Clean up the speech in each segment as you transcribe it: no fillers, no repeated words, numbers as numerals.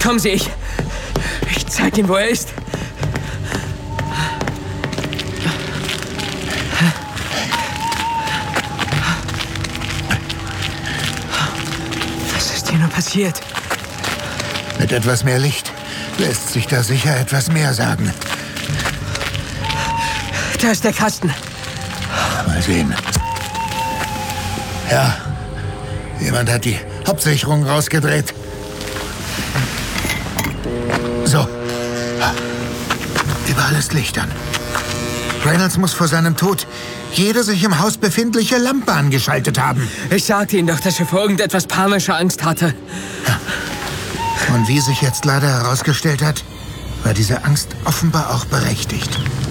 Kommen Sie, ich zeig Ihnen, wo er ist. Was ist hier nur passiert? Mit etwas mehr Licht lässt sich da sicher etwas mehr sagen. Da ist der Kasten. Mal sehen. Ja, jemand hat die Hauptsicherung rausgedreht. So. Überall ist Licht an. Reynolds muss vor seinem Tod jede sich im Haus befindliche Lampe angeschaltet haben. Ich sagte Ihnen doch, dass er vor irgendetwas panischer Angst hatte. Ja. Und wie sich jetzt leider herausgestellt hat, war diese Angst offenbar auch berechtigt.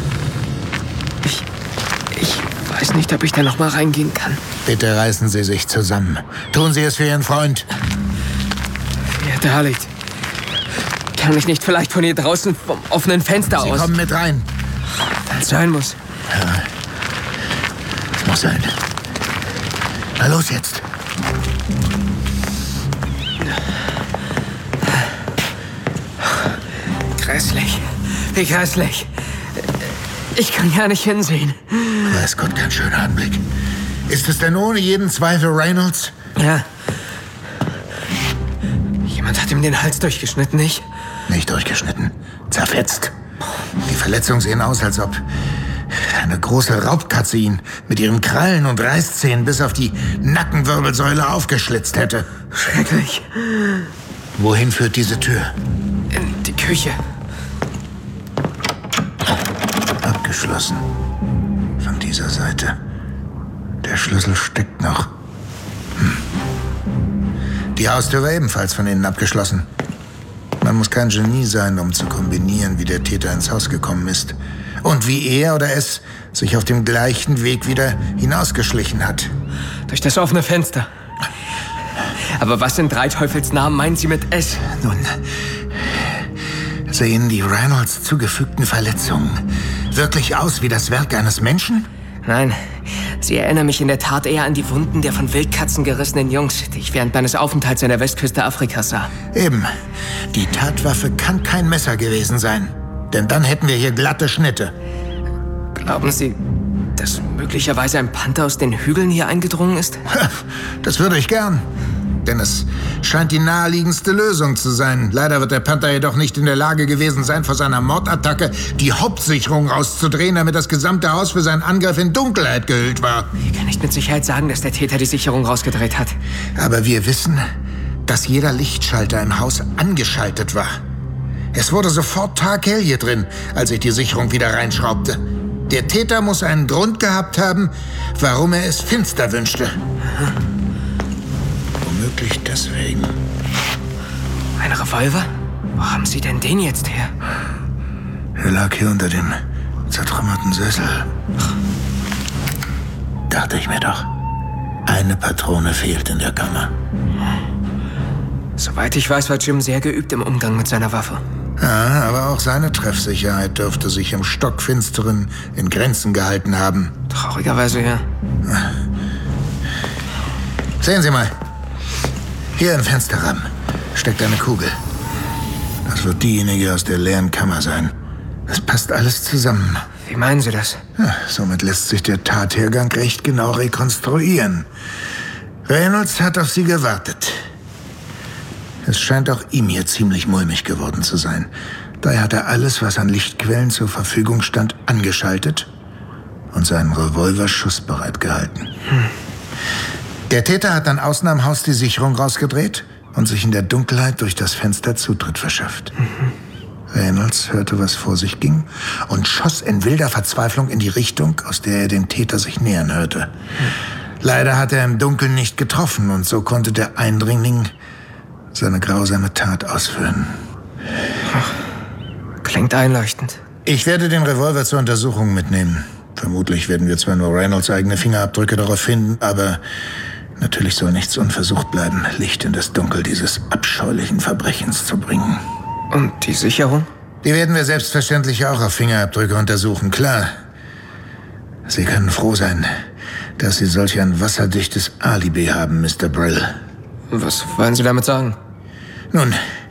Ich weiß nicht, ob ich da noch mal reingehen kann. Bitte reißen Sie sich zusammen. Tun Sie es für Ihren Freund. Ja, Dalit. Kann ich nicht vielleicht von hier draußen vom offenen Fenster aus? Sie kommen mit rein. Wenn es sein muss. Ja. Es muss sein. Na los jetzt. Grässlich. Wie grässlich. Ich kann gar nicht hinsehen. Weiß Gott, kein schöner Anblick. Ist es denn ohne jeden Zweifel Reynolds? Ja. Jemand hat ihm den Hals durchgeschnitten, nicht? Nicht durchgeschnitten. Zerfetzt. Die Verletzungen sehen aus, als ob eine große Raubkatze ihn mit ihren Krallen und Reißzähnen bis auf die Nackenwirbelsäule aufgeschlitzt hätte. Schrecklich. Wohin führt diese Tür? In die Küche. Abgeschlossen. Von dieser Seite. Der Schlüssel steckt noch. Die Haustür war ebenfalls von innen abgeschlossen. Man muss kein Genie sein, um zu kombinieren, wie der Täter ins Haus gekommen ist. Und wie er oder es sich auf dem gleichen Weg wieder hinausgeschlichen hat. Durch das offene Fenster. Aber was in drei Teufels Namen meinen Sie mit S? Nun, sehen die Reynolds zugefügten Verletzungen wirklich aus wie das Werk eines Menschen? Nein, sie erinnern mich in der Tat eher an die Wunden der von Wildkatzen gerissenen Jungs, die ich während meines Aufenthalts an der Westküste Afrikas sah. Eben. Die Tatwaffe kann kein Messer gewesen sein. Denn dann hätten wir hier glatte Schnitte. Glauben Sie, dass möglicherweise ein Panther aus den Hügeln hier eingedrungen ist? Das würde ich gern. Denn es scheint die naheliegendste Lösung zu sein. Leider wird der Panther jedoch nicht in der Lage gewesen sein, vor seiner Mordattacke die Hauptsicherung rauszudrehen, damit das gesamte Haus für seinen Angriff in Dunkelheit gehüllt war. Ich kann nicht mit Sicherheit sagen, dass der Täter die Sicherung rausgedreht hat. Aber wir wissen, dass jeder Lichtschalter im Haus angeschaltet war. Es wurde sofort taghell hier drin, als ich die Sicherung wieder reinschraubte. Der Täter muss einen Grund gehabt haben, warum er es finster wünschte. Womöglich deswegen. Ein Revolver? Wo haben Sie denn den jetzt her? Er lag hier unter dem zertrümmerten Sessel. Dachte ich mir doch. Eine Patrone fehlt in der Kammer. Soweit ich weiß, war Jim sehr geübt im Umgang mit seiner Waffe. Ja, aber auch seine Treffsicherheit dürfte sich im Stockfinsteren in Grenzen gehalten haben. Traurigerweise, ja. Sehen Sie mal. Hier im Fensterrahmen steckt eine Kugel. Das wird diejenige aus der leeren Kammer sein. Es passt alles zusammen. Wie meinen Sie das? Ja, somit lässt sich der Tathergang recht genau rekonstruieren. Reynolds hat auf sie gewartet. Es scheint auch ihm hier ziemlich mulmig geworden zu sein. Daher hat er alles, was an Lichtquellen zur Verfügung stand, angeschaltet und seinen Revolver schussbereit gehalten. Der Täter hat dann außen am Haus die Sicherung rausgedreht und sich in der Dunkelheit durch das Fenster Zutritt verschafft. Reynolds hörte, was vor sich ging und schoss in wilder Verzweiflung in die Richtung, aus der er den Täter sich nähern hörte. Leider hat er im Dunkeln nicht getroffen und so konnte der Eindringling seine grausame Tat ausführen. Klingt einleuchtend. Ich werde den Revolver zur Untersuchung mitnehmen. Vermutlich werden wir zwar nur Reynolds eigene Fingerabdrücke darauf finden, aber natürlich soll nichts unversucht bleiben, Licht in das Dunkel dieses abscheulichen Verbrechens zu bringen. Und die Sicherung? Die werden wir selbstverständlich auch auf Fingerabdrücke untersuchen, klar. Sie können froh sein, dass Sie solch ein wasserdichtes Alibi haben, Mr. Brill. Was wollen Sie damit sagen? Nun,